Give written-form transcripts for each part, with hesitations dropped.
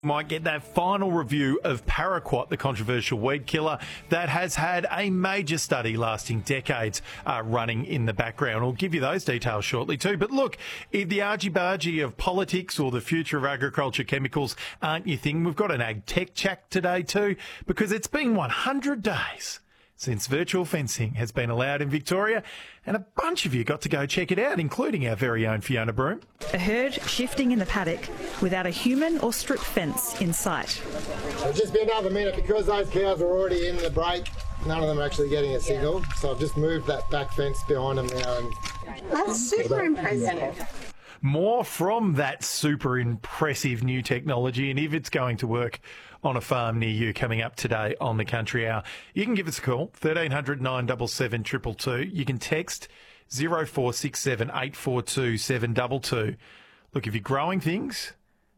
Might get that final review of Paraquat, the controversial weed killer that has had a major study lasting decades running in the background. We'll give you those details shortly too. But look, if the argy-bargy of politics or the future of agriculture chemicals aren't your thing, we've got an ag tech chat today too, because it's been 100 days since virtual fencing has been allowed in Victoria, and a bunch of you got to go check it out, including our very own Fiona Broom. A herd shifting in the paddock without a human or strip fence in sight. It'll just be another minute because those cows are already in the break. None of them are actually getting a signal, so I've just moved that back fence behind them now. And that's super impressive. More from that super impressive new technology, and if it's going to work on a farm near you, coming up today on the Country Hour. You can give us a call, 1300 977 222. You can text 0467 842 722. Look, if you're growing things,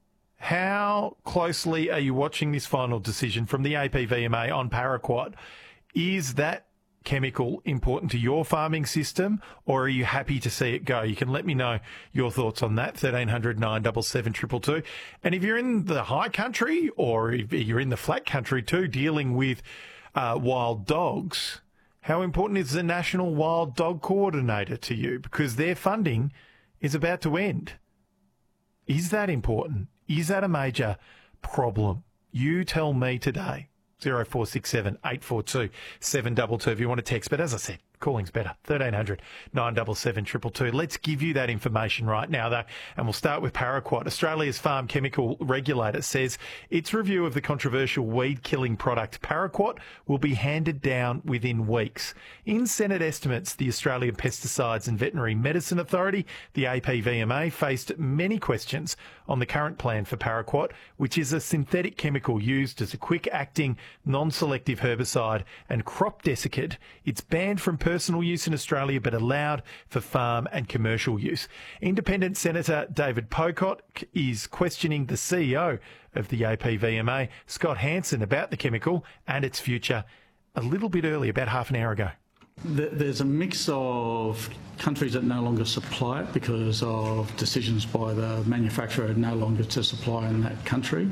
how closely are you watching this final decision from the APVMA on Paraquat? Is that chemical important to your farming system, or are you happy to see it go? You can let me know your thoughts on that, 1300 977 222. And if you're in the high country, or if you're in the flat country too, dealing with wild dogs, how important is the National Wild Dog Coordinator to you? Because their funding is about to end. Is that important? Is that a major problem? You tell me today. 0467 842 722 if you want to text. But as I said, calling's better. 1300 977 222. Let's give you that information right now, though, and we'll start with Paraquat. Australia's Farm Chemical Regulator says its review of the controversial weed-killing product Paraquat will be handed down within weeks. In Senate estimates, the Australian Pesticides and Veterinary Medicine Authority, the APVMA, faced many questions on the current plan for Paraquat, which is a synthetic chemical used as a quick-acting, non-selective herbicide and crop desiccant. It's banned from personal use in Australia but allowed for farm and commercial use. Independent Senator David Pocock is questioning the CEO of the APVMA, Scott Hansen, about the chemical and its future a little bit early, about half an hour ago. There's a mix of countries that no longer supply it because of decisions by the manufacturer no longer to supply in that country.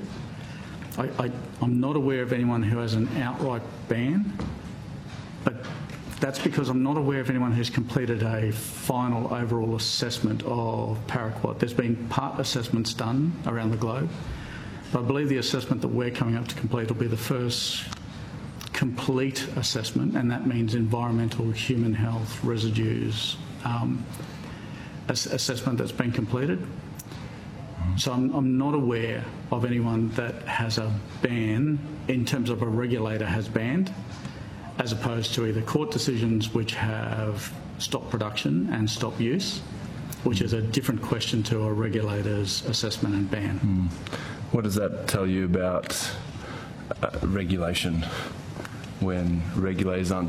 I'm not aware of anyone who has an outright ban, but that's because I'm not aware of anyone who's completed a final overall assessment of Paraquat. There's been part assessments done around the globe, but I believe the assessment that we're coming up to complete will be the first complete assessment, and that means environmental, human health, residues, assessment that's been completed. So I'm not aware of anyone that has a ban in terms of a regulator has banned, as opposed to either court decisions which have stopped production and stopped use, which is a different question to a regulator's assessment and ban. What does that tell you about regulation when regulators aren't